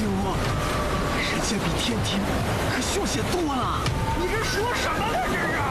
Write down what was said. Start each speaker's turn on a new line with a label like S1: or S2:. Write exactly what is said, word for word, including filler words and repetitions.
S1: 师傅，人家比天庭可凶险多了。
S2: 你这说什么呢？这是？